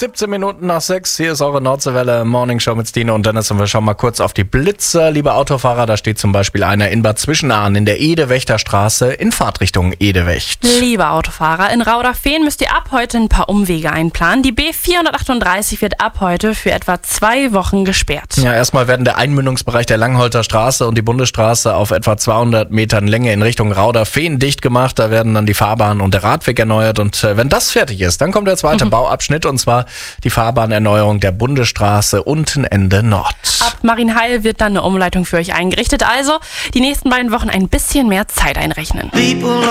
17 Minuten nach 6, hier ist eure Nordseewelle Morning Show mit Stine und Dennis und wir schauen mal kurz auf die Blitzer. Liebe Autofahrer, da steht zum Beispiel einer in Bad Zwischenahn in der Edewächter Straße in Fahrtrichtung Edewecht. Liebe Autofahrer, in Rauderfehn müsst ihr ab heute ein paar Umwege einplanen. Die B438 wird ab heute für etwa 2 Wochen gesperrt. Ja, erstmal werden der Einmündungsbereich der Langholter Straße und die Bundesstraße auf etwa 200 Metern Länge in Richtung Rauderfehn dicht gemacht. Da werden dann die Fahrbahn und der Radweg erneuert und wenn das fertig ist, dann kommt der zweite Bauabschnitt und zwar die Fahrbahnerneuerung der Bundesstraße unten Ende Nord. Ab Marienheil wird dann eine Umleitung für euch eingerichtet. Also die nächsten beiden Wochen ein bisschen mehr Zeit einrechnen.